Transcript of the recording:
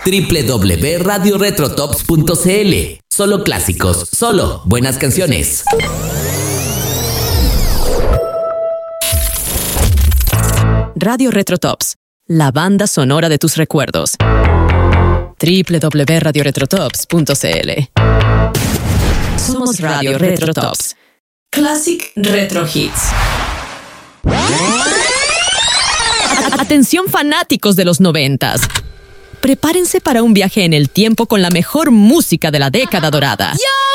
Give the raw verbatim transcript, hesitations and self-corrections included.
doble u doble u doble u punto radio retrotops punto c l. Solo clásicos, solo buenas canciones. Radio Retrotops, la banda sonora de tus recuerdos. doble u doble u doble u punto radio retrotops punto c l. Somos Radio Retrotops. Classic Retro Hits. Atención fanáticos de los noventas. Prepárense para un viaje en el tiempo con la mejor música de la década dorada.